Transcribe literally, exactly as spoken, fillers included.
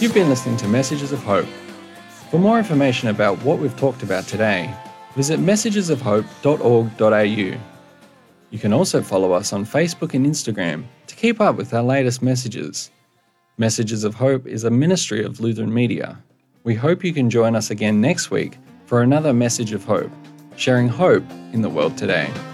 You've been listening to Messages of Hope. For more information about what we've talked about today, visit messages of hope dot org dot a u. You can also follow us on Facebook and Instagram to keep up with our latest messages. Messages of Hope is a ministry of Lutheran Media. We hope you can join us again next week for another Message of Hope, sharing hope in the world today.